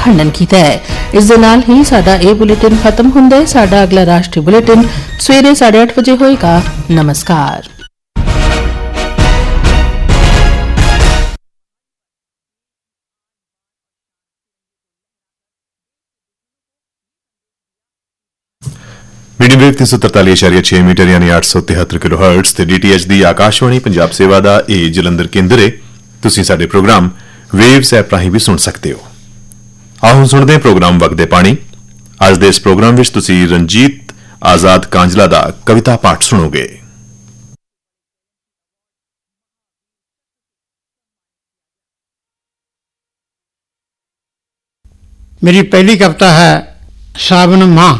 खंडन किया है। इस दे नाल ही साडा ये बुलेटिन खत्म हुंदा है। साडा अगला राष्ट्रीय बुलेटिन सवेरे 8:30 बजे होएगा। नमस्कार। मीडियम वेव 343.6 मीटर यानी 873 किलोहर्ट्ज ते DTH दी आकाशवाणी पंजाब सेवा दा ये जलंधर केंद्र है। तुसीं साडे प्रोग्राम वेव्स ऐप राहीं भी सुन सकते हो। आओ हुण सुणदे प्रोग्राम वगदे पानी। अज दे इस प्रोग्राम विच तुसीं रंजीत आजाद कांजला दा कविता पाठ सुनोगे। मेरी पहली कविता है सावन माह।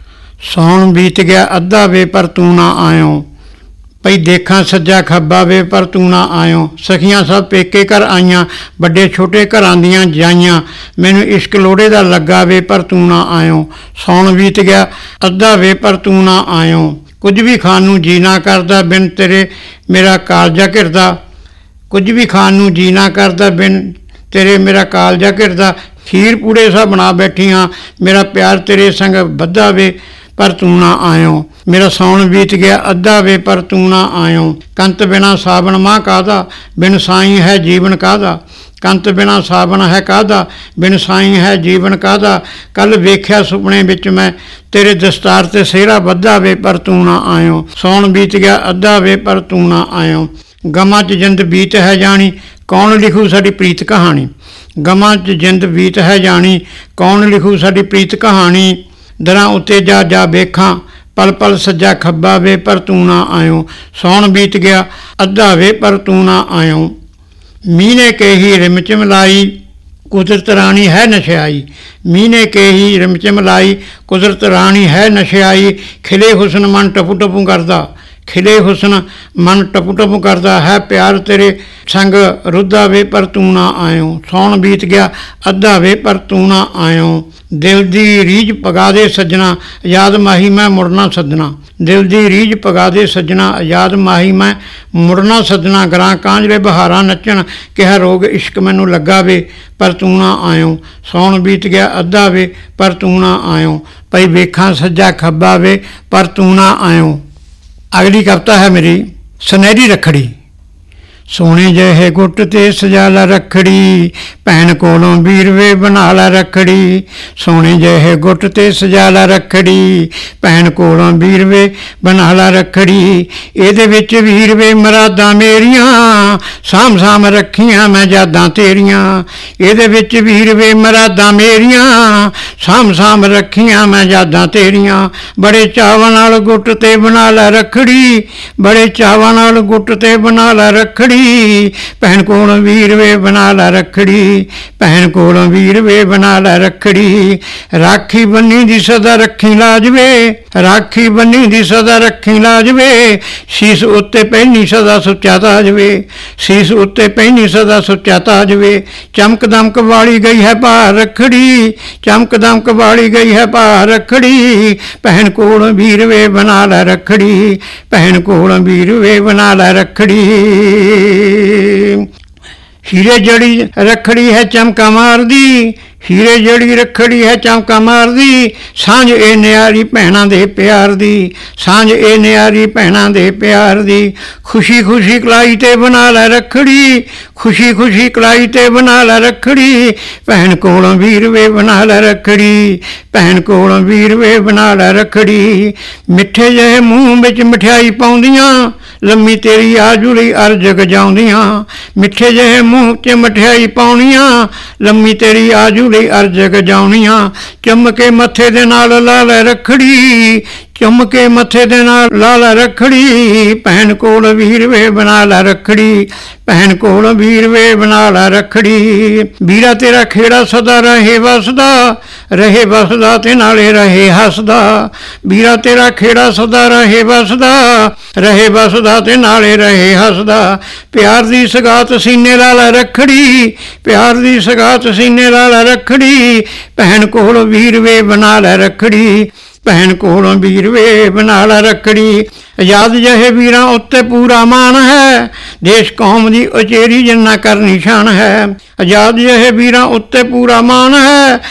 सौन बीत गया अद्धा वे पर तू ना आयो, पई देखा सज्जा खब्बा वे पर तू ना आयो। सखियां सब पेके घर आईयां, बड़े छोटे घरां दियां जाईयां, मैनू इश्क लोड़े दा लगा वे पर तू ना आयो। सौन बीत गया अद्धा वे पर तू ना आयो, कुछ भी खाण नूं जी ना करदा बिन तेरे मेरा कालजा घिरदा। कुछ भी खाण नूं जी ना करदा बिन तेरे मेरा कालजा घिरदा। खीर पूड़े सा बना बैठी हाँ, मेरा प्यार तेरे संग बद्धा वे पर तू ना आयो। मेरा सौन बीत गया अद्धा वे पर तू ना आयो। कंत बिना सावन माह कादा, बिन साई है जीवन कादा। कंत बिना सावन है कादा, बिन साई है जीवन कादा। कल वेख्या सुपने विच मैं तेरे दस्तार ते सेहरा बद्धा वे पर तू ना आयो। सौन बीत गया अद्धा वे पर तू ना आयो। गमां च जिंद बीत है जानी, कौन लिखू साडी प्रीत कहानी। गमां च जिंद बीत है जानी, कौन लिखू साडी प्रीत कहानी। दरां उत्ते जा जा वेखां, पल पल सज्जा खब्बा वे पर तू ना आयो। सौन बीत गया अद्धा वे पर तू ना आयो। मींह ने कही रिम चिमलाई, कुदरत रानी है नशयाई। मींह ने कही रिम चिमलाई, कुदरत रानी है नशयाई। खिले हुसन मन टपू टपू करदा, खिले हुसन मन टपू टपू करदा है। प्यार तेरे संग रुद्धा वे पर तू ना आयो। सौन बीत गया अद्धा वे पर तू ना आयो। दिल दी रीझ पगा दे सजना, याद माही मैं मुड़ना सदना। दिल दी रीझ पगा दे सजना, याद माही मैं मुड़ना सदना। गरां कांजले बहारा नचन, किहा रोग इश्क मैनू लगा वे पर तू ना आयो। सौन बीत गया अद्धा वे पर तू ना आयो, पई वेखां सज्जा खब्बा वे पर तू ना आयो। अगली कविता है मेरी सुनहरी रखड़ी। सोने जहे गुट ते सजा ला रखड़ी, भैन कोलों वीर वे बना ला रखड़ी। सोने जहे गुट ते सजा ला रखड़ी, भैन कोलों वीर वे बना ला रखड़ी। एदे विच वीर वे मरादां मेरियां, साम साम रखियां मैं यादां तेरियां। एदे विच वीर वे मरादां मेरियां, साम साम रखियां मैं यादां तेरियां। बड़े चावां नाल गुट ते बना ला रखड़ी, बड़े चावां नाल गुट ते बना ला रखड़ी। भैन कोलों वीर वे बना ला रखड़ी, भैन कोलों वीर वे बना ला रखड़ी। राखी बन्नी दी सदा रखी लाजवे, राखी बन्नी दी सदा रखी लाजवे। शीस उत्ते पहनी सदा सुच्चा ताजवे, शीस उत्ते पहनी सदा सुच्चा ताजवे। चमक दमक वाली गई है पार रखड़ी, चमक दमक वाली गई है पार रखड़ी। भैन कोलों वीर वे बना ला रखड़ी, भैन कोलों वीर वे बना ला रखड़ी। हीरे जड़ी रखड़ी है चमका मार दी, हीरे जड़ी रखड़ी है चमका मार दी। सांझ ए न्यारी भैणां दे प्यार दी, सांझ ए न्यारी भैणां दे प्यार दी। खुशी खुशी कलाई ते बना ला रखड़ी, खुशी खुशी कलाई ते बना ला रखड़ी। भैन कोलों वीर वे बना ला रखड़ी, भैन कोलों वीर वे बना ला रखड़ी। मिठे जहे मूँह विच मठियाई पाउंदियां, लम्मी तेरी आजुली अर्जग जाउंदियां। मिठे जहे मूँह च मठियाई पाउणियां, लम्मी तेरी आजुली अर्जग जाउणियां। चमके मथे दे नाल लाल रखड़ी, चमके मथे दे नाल लाल रखड़ी। भैन कोल वीर वे बना ला रखड़ी, भैन कोल वीर वे बना ला रखड़ी। वीरा तेरा खेड़ा सदा रहे वसदा, रहे वसदा ते नाले रहे हसदा। वीरा तेरा खेड़ा सदा रहे वसदा, रहे वसदा ते नाले रहे हसदा। प्यार दी सगात सीने लाला रखड़ी, प्यार दी सगात सीने लाला रखड़ी। भैन कोल वीर वे बना ला रखड़ी, भैन कोलों वीर वे बना ला रखड़ी। आजाद जहे वीरां उत्ते पूरा मान है, देश कौम दी उचेरी जिन्ना कर निशान है। आजाद जहे वीरां उत्ते पूरा मान है,